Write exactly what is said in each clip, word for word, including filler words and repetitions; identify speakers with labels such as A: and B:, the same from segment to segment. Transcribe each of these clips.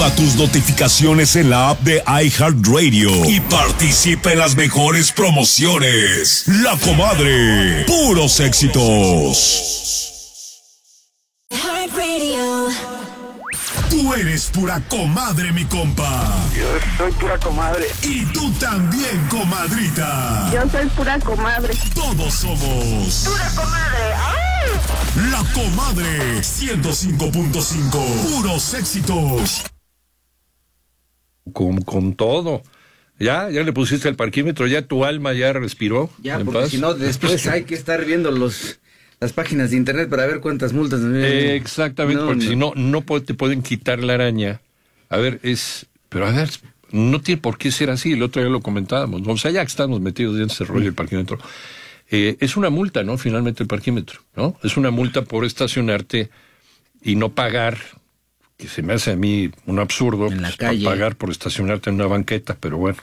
A: Activa tus notificaciones en la app de iHeartRadio y participa en las mejores promociones. La Comadre, puros éxitos.
B: iHeartRadio.
A: Tú eres pura comadre, mi compa.
C: Yo soy pura comadre.
A: Y tú también, comadrita.
C: Yo soy pura comadre.
A: Todos somos
C: Pura comadre. ¡Ay!
A: La Comadre ciento cinco punto cinco. Puros éxitos.
D: Con, con todo. Ya, ya le pusiste el parquímetro, ya tu alma ya respiró.
E: Ya, porque si no, después hay que estar viendo los las páginas de internet para ver cuántas multas.
D: Eh, exactamente,
E: no,
D: porque
E: no.
D: si no, no te pueden quitar la araña. A ver, es... Pero a ver, no tiene por qué ser así, el otro día lo comentábamos, ¿no? O sea, ya que estamos metidos en ese rollo del parquímetro. Eh, es una multa, ¿no? Finalmente el parquímetro, ¿no? Es una multa por estacionarte y no pagar, que se me hace a mí un absurdo,
E: en la
D: pues,
E: calle.
D: pagar por estacionarte en una banqueta, pero bueno.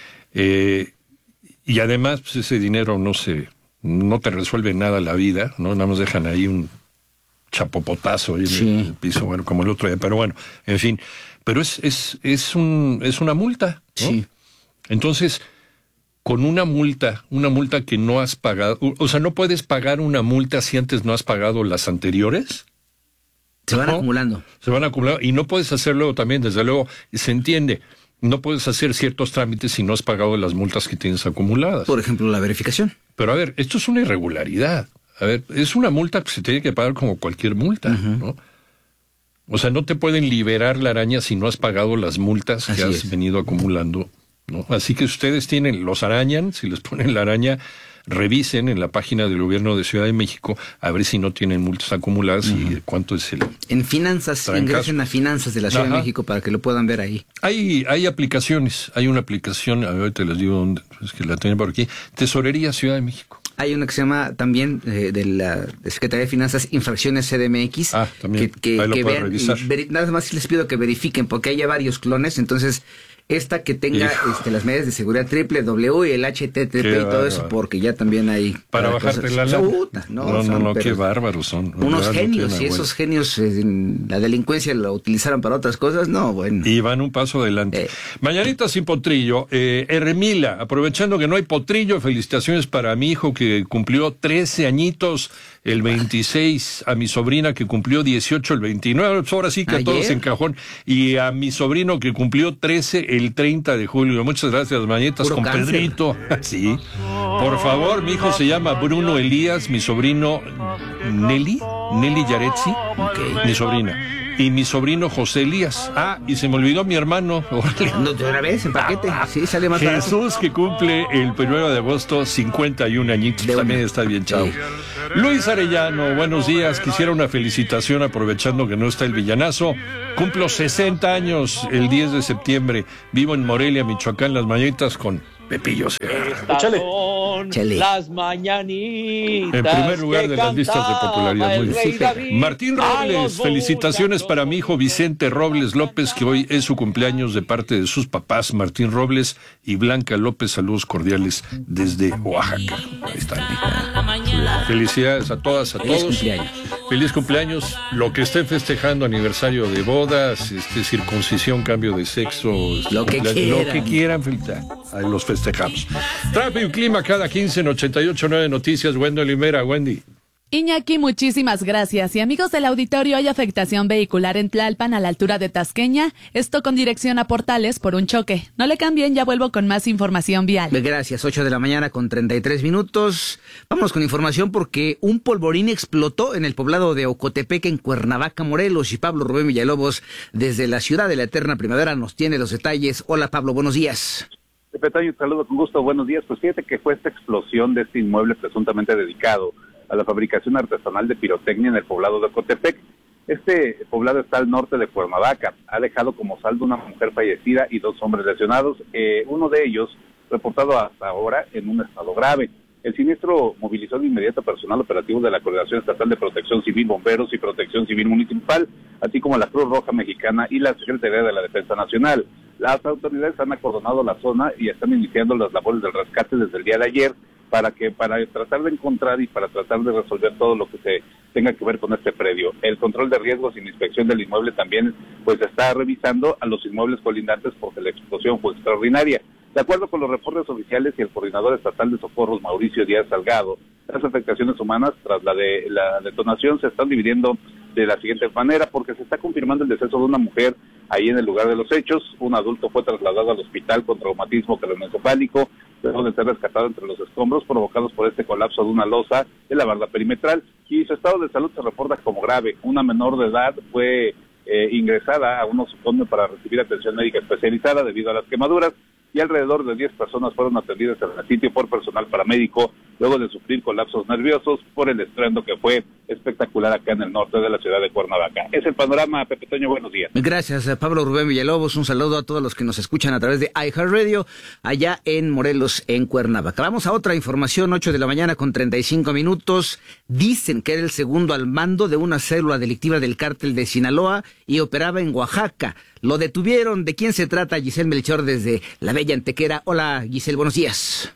D: Eh, y además, pues ese dinero no se, no te resuelve nada la vida, ¿no? Nada más dejan ahí un chapopotazo ahí
E: Sí.
D: en el piso, bueno, como el otro día, pero bueno, en fin. Pero es, es, es un, es una multa, ¿no?
E: Sí.
D: Entonces, con una multa, una multa que no has pagado, o sea, no puedes pagar una multa si antes no has pagado las anteriores.
E: Se van
D: ¿no?
E: acumulando.
D: Se van acumulando, y no puedes hacerlo también, desde luego, se entiende, no puedes hacer ciertos trámites si no has pagado las multas que tienes acumuladas.
E: Por ejemplo, la verificación.
D: Pero a ver, esto es una irregularidad. A ver, es una multa que se tiene que pagar como cualquier multa, uh-huh. ¿no? O sea, no te pueden liberar la araña si no has pagado las multas
E: Así
D: que has
E: es.
D: venido acumulando, ¿no? Así que ustedes tienen, los arañan, si les ponen la araña, revisen en la página del gobierno de Ciudad de México a ver si no tienen multas acumuladas uh-huh. y cuánto es el...
E: En finanzas,
D: trancazo.
E: ingresen a finanzas de la Ciudad
D: Ajá.
E: de México para que lo puedan ver ahí.
D: Hay, hay aplicaciones, hay una aplicación, a ver, te les digo dónde, es que la tienen por aquí, Tesorería Ciudad de México.
E: Hay una que se llama también eh, de la de Secretaría de Finanzas, Infracciones C D M X.
D: Ah, también.
E: Que, que,
D: Ahí lo
E: que
D: puedes
E: vean,
D: revisar.
E: veri- nada más les pido que verifiquen, porque hay ya varios clones, entonces esta que tenga este, las medidas de seguridad triple W y el H T T P
D: Qué
E: y todo
D: bárbaro.
E: eso, porque ya también hay...
D: Para bajarte
E: cosas-
D: la lana.
E: Puta, no,
D: No, no,
E: son,
D: no,
E: pero
D: qué bárbaros son.
E: Unos
D: Ya no
E: genios,
D: tienen
E: y
D: abuela.
E: esos genios, eh, en la delincuencia lo utilizaron para otras cosas, no, bueno.
D: Y van un paso adelante.
E: Eh.
D: Mañanita sin potrillo. Eh, Hermila, aprovechando que no hay potrillo, felicitaciones para mi hijo que cumplió trece añitos el veintiséis, a mi sobrina que cumplió dieciocho el veintinueve, pues ahora sí que a
E: Ayer.
D: todos en cajón, y a mi sobrino que cumplió trece el treinta de julio. Muchas gracias, Mañanitas,
E: Puro
D: con
E: cáncer.
D: Pedrito. Sí. Por favor, mi hijo se llama Bruno Elías, mi sobrino Nelly, Nelly Yaretsi,
E: Ok.
D: mi sobrina. Y mi sobrino José Elías. Ah, y se me olvidó mi hermano.
E: No, de una vez, en paquete, sí, sale más barato.
D: Jesús, que cumple el primero de agosto, cincuenta y un añitos.
E: De
D: También
E: una.
D: está bien, chao.
E: Sí.
D: Luis Arellano, buenos días. Quisiera una felicitación aprovechando que no está el villanazo. Cumplo sesenta años el diez de septiembre. Vivo en Morelia, Michoacán, Las Mañanitas con Pepillo Segarra.
F: Échale.
E: Chale.
F: Las mañanitas.
D: En primer lugar
F: que
D: de las listas de
F: cantaba
D: popularidad. Muy
F: el
D: bien.
F: rey David
D: Martín
F: a los
D: Robles, felicitaciones
F: muchachos.
D: para mi hijo Vicente Robles López, que hoy es su cumpleaños de parte de sus papás, Martín Robles y Blanca López. Saludos cordiales desde Oaxaca. Ahí está. Felicidades a todas, a
E: Feliz
D: todos.
E: cumpleaños.
D: Feliz cumpleaños. Lo que estén festejando, aniversario de bodas, este, circuncisión, cambio de sexo,
E: Lo que
D: cumpleaños,
E: quieran.
D: Lo que quieran, felicidad. Ahí los festejamos. Tráfico y clima cada quince en ochenta y ocho punto nueve Noticias. Wendy Limera, Wendy.
G: Iñaki, muchísimas gracias. Y amigos del auditorio, hay afectación vehicular en Tlalpan a la altura de Tasqueña, esto con dirección a Portales por un choque. No le cambien, ya vuelvo con más información vial.
E: Gracias, ocho de la mañana con treinta y tres minutos. Vamos con información porque un polvorín explotó en el poblado de Ocotepec, en Cuernavaca, Morelos, y Pablo Rubén Villalobos, desde la ciudad de la eterna primavera, nos tiene los detalles. Hola, Pablo, buenos días.
H: Pepe Toño, saludo con gusto, buenos días. Pues fíjate que fue esta explosión de este inmueble presuntamente dedicado a la fabricación artesanal de pirotecnia en el poblado de Ocotepec. Este poblado está al norte de Cuernavaca. Ha dejado como saldo una mujer fallecida y dos hombres lesionados, eh, uno de ellos reportado hasta ahora en un estado grave. El siniestro movilizó de inmediato personal operativo de la Coordinación Estatal de Protección Civil, Bomberos y Protección Civil Municipal, así como la Cruz Roja Mexicana y la Secretaría de la Defensa Nacional. Las autoridades han acordonado la zona y están iniciando las labores del rescate desde el día de ayer, para que para tratar de encontrar y para tratar de resolver todo lo que se tenga que ver con este predio. El control de riesgos y la inspección del inmueble también pues está revisando a los inmuebles colindantes porque la explosión fue extraordinaria. De acuerdo con los reportes oficiales y el coordinador estatal de socorros, Mauricio Díaz Salgado, las afectaciones humanas tras la de la detonación se están dividiendo de la siguiente manera, porque se está confirmando el deceso de una mujer ahí en el lugar de los hechos. Un adulto fue trasladado al hospital con traumatismo craneoencefálico, luego de ser rescatado entre los escombros provocados por este colapso de una losa de la barda perimetral, y su estado de salud se reporta como grave. Una menor de edad fue eh, ingresada a un nosocomio para recibir atención médica especializada debido a las quemaduras, y alrededor de diez personas fueron atendidas en el sitio por personal paramédico luego de sufrir colapsos nerviosos por el estruendo que fue espectacular acá en el norte de la ciudad de Cuernavaca. Es el panorama, Pepe Toño, buenos días.
E: Gracias, Pablo Rubén Villalobos. Un saludo a todos los que nos escuchan a través de iHeartRadio allá en Morelos, en Cuernavaca. Vamos a otra información, ocho de la mañana con treinta y cinco minutos. Dicen que era el segundo al mando de una célula delictiva del cártel de Sinaloa y operaba en Oaxaca. Lo detuvieron. ¿De quién se trata? Giselle Melchor desde la bella Antequera. Hola, Giselle, buenos días.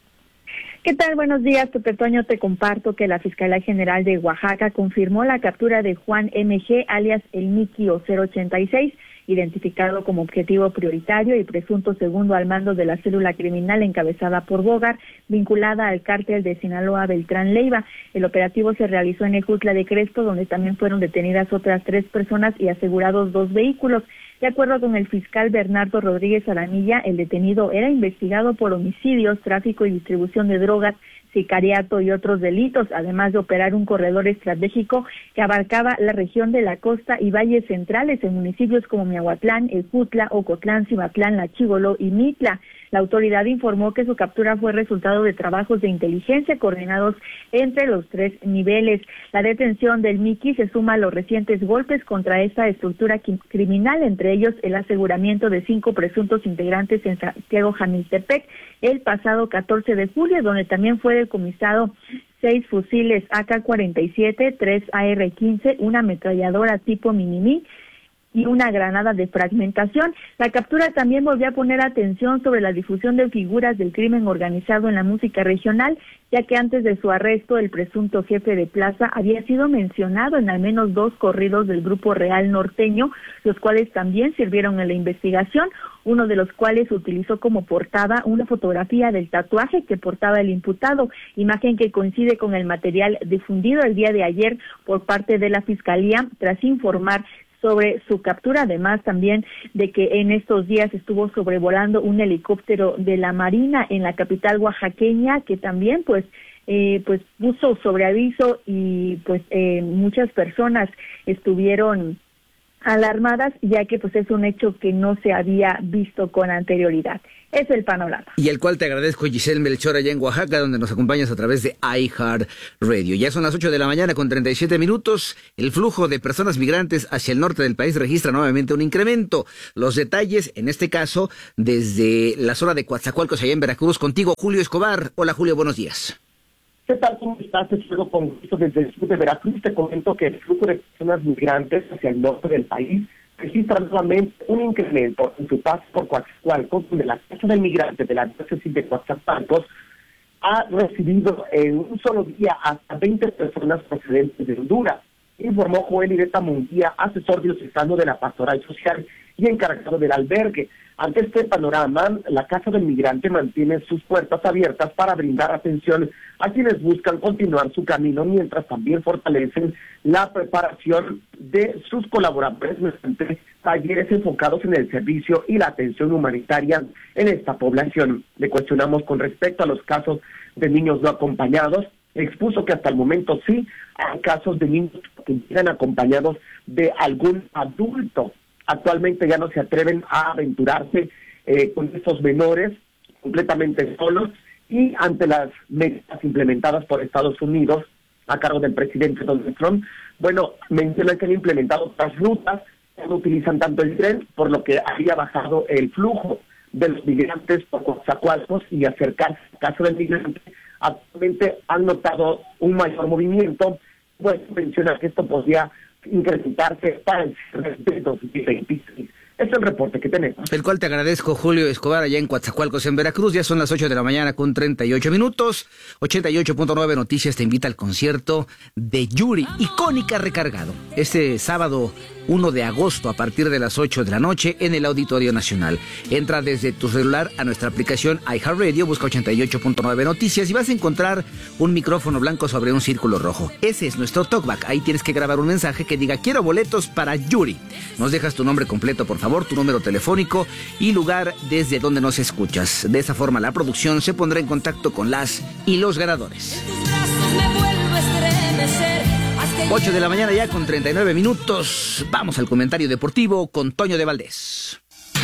I: ¿Qué tal? Buenos días, Pepe Toño. Te comparto que la Fiscalía General de Oaxaca confirmó la captura de Juan M G, alias el Miki o cero ochenta y seis, identificado como objetivo prioritario y presunto segundo al mando de la célula criminal encabezada por Bogar, vinculada al cártel de Sinaloa Beltrán Leiva. El operativo se realizó en Ejutla de Crespo, donde también fueron detenidas otras tres personas y asegurados dos vehículos. De acuerdo con el fiscal Bernardo Rodríguez Aranilla, el detenido era investigado por homicidios, tráfico y distribución de drogas, sicariato y otros delitos, además de operar un corredor estratégico que abarcaba la región de la costa y valles centrales en municipios como Miahuatlán, Ejutla, Ocotlán, Cimatlán, La Chigoló y Mitla. La autoridad informó que su captura fue resultado de trabajos de inteligencia coordinados entre los tres niveles. La detención del Miki se suma a los recientes golpes contra esta estructura criminal, entre ellos el aseguramiento de cinco presuntos integrantes en Santiago Jamiltepec el pasado catorce de julio, donde también fue decomisado seis fusiles A K cuarenta y siete, tres A R quince, una ametralladora tipo Minimi y una granada de fragmentación. La captura también volvió a poner atención sobre la difusión de figuras del crimen organizado en la música regional, ya que antes de su arresto el presunto jefe de plaza había sido mencionado en al menos dos corridos del grupo Real Norteño, los cuales también sirvieron en la investigación, uno de los cuales utilizó como portada una fotografía del tatuaje que portaba el imputado, imagen que coincide con el material difundido el día de ayer por parte de la Fiscalía tras informar sobre su captura, además también de que en estos días estuvo sobrevolando un helicóptero de la Marina en la capital oaxaqueña, que también pues eh, pues puso sobre aviso y pues eh, muchas personas estuvieron alarmadas, ya que pues es un hecho que no se había visto con anterioridad. Es el panorama.
E: Y el cual te agradezco, Giselle Melchor, allá en Oaxaca, donde nos acompañas a través de iHeartRadio. Ya son las ocho de la mañana con treinta y siete minutos. El flujo de personas migrantes hacia el norte del país registra nuevamente un incremento. Los detalles, en este caso, desde la zona de Coatzacoalcos, allá en Veracruz, contigo, Julio Escobar. Hola, Julio, buenos días.
J: ¿Qué tal? ¿Cómo estás? Te saludo con gusto desde el sur de Veracruz. Te comento que el flujo de personas migrantes hacia el norte del país registra nuevamente un incremento en su paso por Coatzacoalcos, donde la Casa del Migrante de la diócesis de Coatzacoalcos ha recibido en un solo día hasta veinte personas procedentes de Honduras, informó Joel Ireta Munguía, asesor diocesano de la Pastoral Social y encargado del albergue. Ante este panorama, la Casa del Migrante mantiene sus puertas abiertas para brindar atención a quienes buscan continuar su camino, mientras también fortalecen la preparación de sus colaboradores mediante talleres enfocados en el servicio y la atención humanitaria en esta población. Le cuestionamos con respecto a los casos de niños no acompañados. Expuso que hasta el momento sí hay casos de niños que llegan acompañados de algún adulto. Actualmente ya no se atreven a aventurarse eh, con estos menores completamente solos, y ante las medidas implementadas por Estados Unidos a cargo del presidente Donald Trump, bueno, mencionan que han implementado otras rutas que no utilizan tanto el tren, por lo que había bajado el flujo de los migrantes por Coatzacoalcos y acercarse al caso del migrante. Actualmente han notado un mayor movimiento, pues menciona que esto podría incrementarse para el cierre de dos mil veintiséis. Este es el reporte que tenemos.
E: El cual te agradezco, Julio Escobar, allá en Coatzacoalcos, en Veracruz. Ya son las ocho de la mañana con treinta y ocho minutos. ochenta y ocho punto nueve Noticias te invita al concierto de Yuri, icónica recargado. Este sábado uno de agosto a partir de las ocho de la noche en el Auditorio Nacional. Entra desde tu celular a nuestra aplicación iHeartRadio, busca ochenta y ocho punto nueve Noticias y vas a encontrar un micrófono blanco sobre un círculo rojo. Ese es nuestro talkback. Ahí tienes que grabar un mensaje que diga quiero boletos para Yuri. Nos dejas tu nombre completo, por favor, tu número telefónico y lugar desde donde nos escuchas. De esa forma la producción se pondrá en contacto con las y los ganadores. ocho de la mañana ya con treinta y nueve minutos. Vamos al comentario deportivo con Toño de Valdés.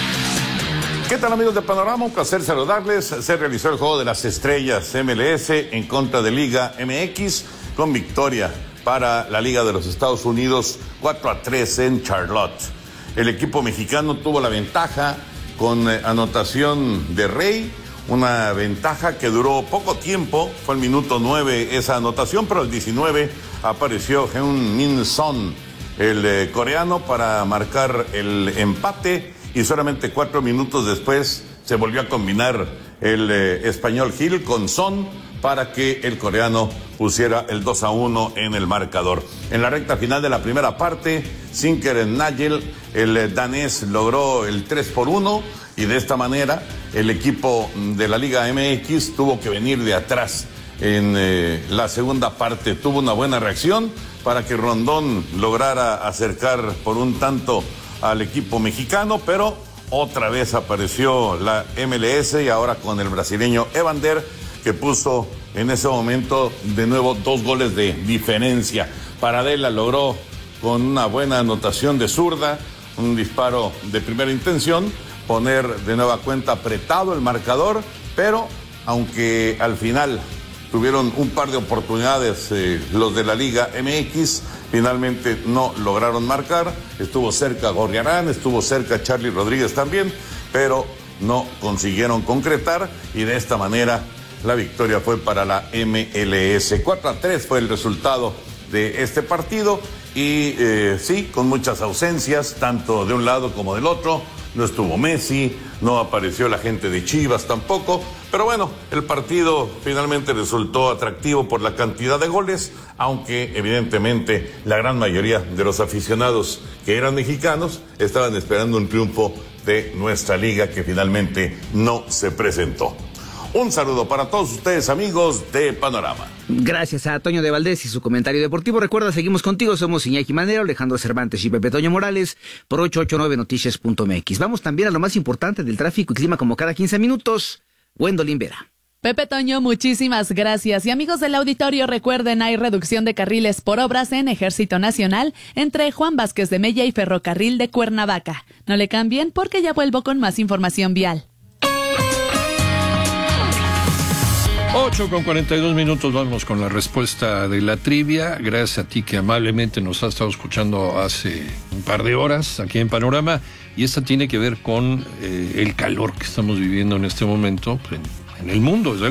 K: ¿Qué tal, amigos de Panorama? Un placer saludarles. Se realizó el Juego de las Estrellas M L S en contra de Liga M X con victoria para la Liga de los Estados Unidos cuatro a tres en Charlotte. El equipo mexicano tuvo la ventaja con eh, anotación de Rey, una ventaja que duró poco tiempo, fue el minuto nueve esa anotación, pero al diecinueve apareció Heung-min Son, el eh, coreano, para marcar el empate y solamente cuatro minutos después se volvió a combinar el eh, español Gil con Son para que el coreano pusiera el dos a uno en el marcador. En la recta final de la primera parte, Sinker Nagel, el eh, danés, logró el tres por uno y de esta manera el equipo de la Liga M X tuvo que venir de atrás en eh, la segunda parte. Tuvo una buena reacción para que Rondón lograra acercar por un tanto al equipo mexicano, pero otra vez apareció la M L S y ahora con el brasileño Evander, que puso en ese momento de nuevo dos goles de diferencia. Paradela logró con una buena anotación de zurda, un disparo de primera intención, poner de nueva cuenta apretado el marcador, pero aunque al final tuvieron un par de oportunidades eh, los de la Liga M X, finalmente no lograron marcar. Estuvo cerca Gorriarán, estuvo cerca Charlie Rodríguez también, pero no consiguieron concretar y de esta manera la victoria fue para la M L S. cuatro a tres fue el resultado de este partido y eh, sí, con muchas ausencias, tanto de un lado como del otro. No estuvo Messi, no apareció la gente de Chivas tampoco, pero bueno, el partido finalmente resultó atractivo por la cantidad de goles, aunque evidentemente la gran mayoría de los aficionados que eran mexicanos estaban esperando un triunfo de nuestra liga que finalmente no se presentó. Un saludo para todos ustedes, amigos de Panorama.
E: Gracias a Toño de Valdés y su comentario deportivo. Recuerda, seguimos contigo, somos Iñaki Manero, Alejandro Cervantes y Pepe Toño Morales por ocho ocho nueve noticias punto m x. Vamos también a lo más importante del tráfico y clima como cada quince minutos. Wendolyn Vera.
G: Pepe Toño, muchísimas gracias. Y amigos del auditorio, recuerden, hay reducción de carriles por obras en Ejército Nacional entre Juan Vázquez de Mella y Ferrocarril de Cuernavaca. No le cambien porque ya vuelvo con más información vial.
D: ocho con cuarenta y dos minutos, vamos con la respuesta de la trivia. Gracias a ti que amablemente nos has estado escuchando hace un par de horas aquí en Panorama. Y esta tiene que ver con eh, el calor que estamos viviendo en este momento en, en el mundo.